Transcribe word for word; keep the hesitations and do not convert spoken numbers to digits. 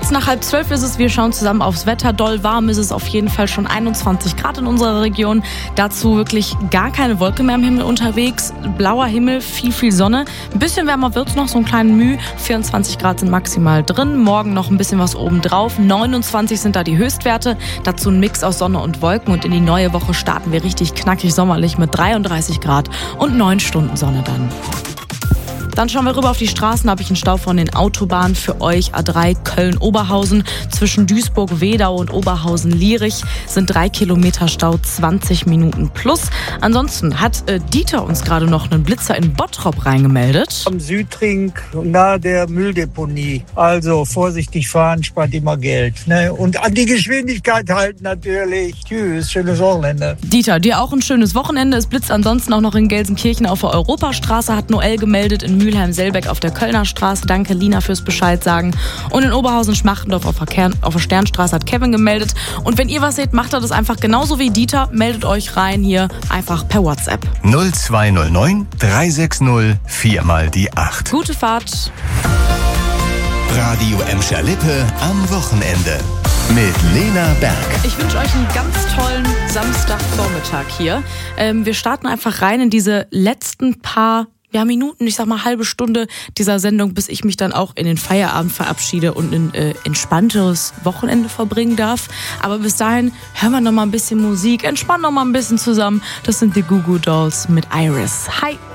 Kurz nach halb zwölf ist es, wir schauen zusammen aufs Wetter. Doll warm ist es auf jeden Fall, schon einundzwanzig Grad in unserer Region. Dazu wirklich gar keine Wolke mehr am Himmel unterwegs. Blauer Himmel, viel, viel Sonne. Ein bisschen wärmer wird es noch, so einen kleinen Mühe. vierundzwanzig Grad sind maximal drin. Morgen noch ein bisschen was obendrauf. neunundzwanzig sind da die Höchstwerte. Dazu ein Mix aus Sonne und Wolken. Und in die neue Woche starten wir richtig knackig sommerlich mit dreiunddreißig Grad und neun Stunden Sonne dann. Dann schauen wir rüber auf die Straßen, habe ich einen Stau von den Autobahnen für euch. A drei Köln-Oberhausen zwischen Duisburg-Wedau und Oberhausen-Lierich sind drei Kilometer Stau, zwanzig Minuten plus. Ansonsten hat äh, Dieter uns gerade noch einen Blitzer in Bottrop reingemeldet. Am Südring nahe der Mülldeponie. Also vorsichtig fahren, spart immer Geld. Ne? Und an die Geschwindigkeit halten natürlich. Tschüss, schönes Wochenende. Dieter, dir auch ein schönes Wochenende. Es blitzt ansonsten auch noch in Gelsenkirchen auf der Europastraße, hat Noel gemeldet, in Mülheim-Selbeck auf der Kölner Straße. Danke, Lina, fürs Bescheid sagen. Und in Oberhausen-Schmachtendorf auf der, Kern- auf der Sternstraße hat Kevin gemeldet. Und wenn ihr was seht, macht er das einfach genauso wie Dieter. Meldet euch rein hier einfach per WhatsApp. null zwei null neun drei sechs null vier mal die acht. Gute Fahrt. Radio Emscher Lippe am Wochenende. Mit Lena Berg. Ich wünsche euch einen ganz tollen Samstagvormittag hier. Ähm, wir starten einfach rein in diese letzten paar Ja, Minuten, ich sag mal halbe Stunde dieser Sendung, bis ich mich dann auch in den Feierabend verabschiede und ein äh, entspannteres Wochenende verbringen darf. Aber bis dahin hören wir noch mal ein bisschen Musik, entspannen noch mal ein bisschen zusammen. Das sind die Goo Goo Dolls mit Iris. Hi!